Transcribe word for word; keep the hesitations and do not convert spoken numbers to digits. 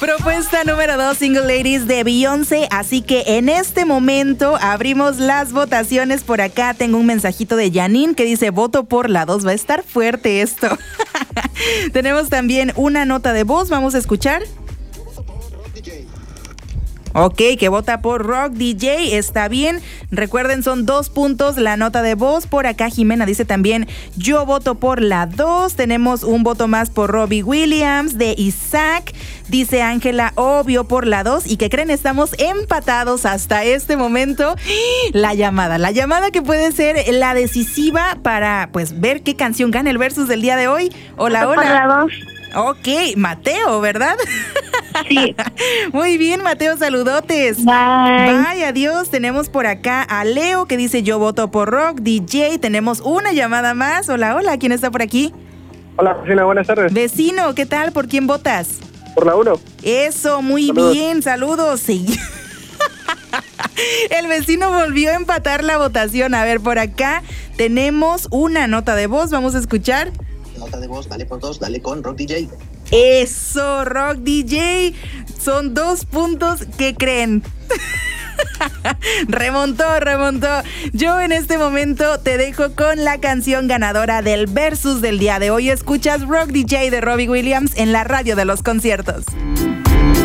Propuesta número dos, Single Ladies de Beyoncé. Así que en este momento abrimos las votaciones. Por acá tengo un mensajito de Janine que dice voto por la dos. Va a estar fuerte esto. Tenemos también una nota de voz. Vamos a escuchar. Ok, que vota por Rock D J, está bien. Recuerden, son dos puntos la nota de voz. Por acá Jimena dice también, yo voto por la dos. Tenemos un voto más por Robbie Williams de Isaac. Dice Ángela, obvio por la dos. ¿Y qué creen? Estamos empatados hasta este momento. La llamada, la llamada que puede ser la decisiva para pues ver qué canción gana el versus del día de hoy. Hola, voto hola. Por la dos. Ok, Mateo, ¿verdad? Sí. Muy bien, Mateo, saludotes. Bye. Bye, adiós. Tenemos por acá a Leo que dice yo voto por Rock D J. Tenemos una llamada más. Hola, hola, ¿quién está por aquí? Hola, vecina, buenas tardes. Vecino, ¿qué tal? ¿Por quién votas? Por la uno. Eso, muy Saludos. bien, saludos. Sí. El vecino volvió a empatar la votación. A ver, por acá tenemos una nota de voz. Vamos a escuchar. Nota de voz, dale por dos, dale con Rock D J. Eso, Rock D J. Son dos puntos. ¿Qué creen? Remontó, remontó. Yo en este momento te dejo con la canción ganadora del versus del día de hoy. Escuchas Rock D J de Robbie Williams en la radio de los conciertos.